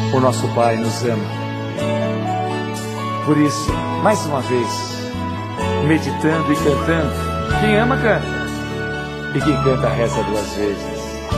O nosso Pai nos ama. Por isso, mais uma vez, meditando e cantando. Quem ama, canta. E quem canta, reza 2 vezes.